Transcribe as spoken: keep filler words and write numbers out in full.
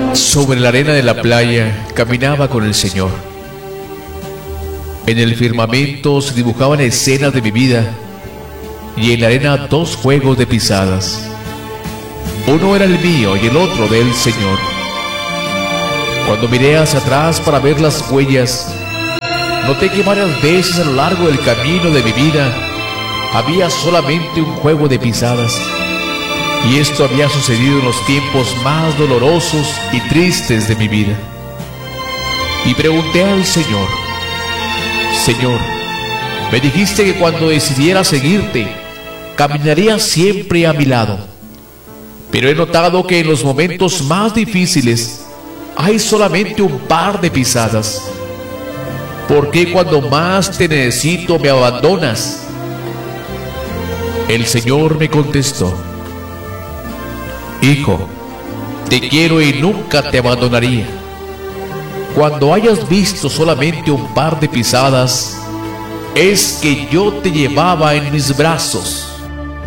Sobre la arena de la playa caminaba con el Señor. En el firmamento se dibujaban escenas de mi vida y en la arena dos juegos de pisadas. Uno era el mío y el otro del Señor. Cuando miré hacia atrás para ver las huellas, noté que varias veces a lo largo del camino de mi vida había solamente un juego de pisadas. Y esto había sucedido en los tiempos más dolorosos y tristes de mi vida. Y pregunté al Señor: Señor, me dijiste que cuando decidiera seguirte, caminaría siempre a mi lado. Pero he notado que en los momentos más difíciles hay solamente un par de pisadas. ¿Por qué cuando más te necesito me abandonas? El Señor me contestó: Hijo, te quiero y nunca te abandonaría. Cuando hayas visto solamente un par de pisadas, es que yo te llevaba en mis brazos.